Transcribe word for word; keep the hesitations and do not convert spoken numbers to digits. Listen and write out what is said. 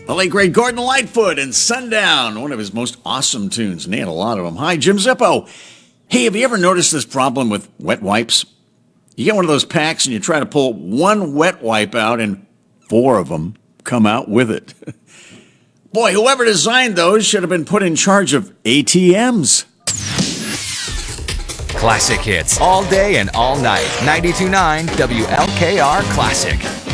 The late great Gordon Lightfoot and Sundown, one of his most awesome tunes, and he had a lot of them. Hi, Jim Zippo. Hey, have you ever noticed this problem with wet wipes? You get one of those packs and you try to pull one wet wipe out and four of them come out with it. Boy, whoever designed those should have been put in charge of A T Ms. Classic hits all day and all night. ninety-two point nine W L K R Classic.